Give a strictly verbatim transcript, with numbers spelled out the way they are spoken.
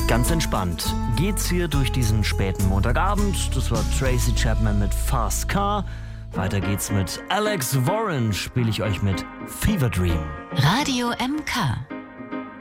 Ganz entspannt geht's hier durch diesen späten Montagabend. Das war Tracy Chapman mit Fast Car. Weiter geht's mit Alex Warren, spiele ich euch mit Fever Dream. Radio M K.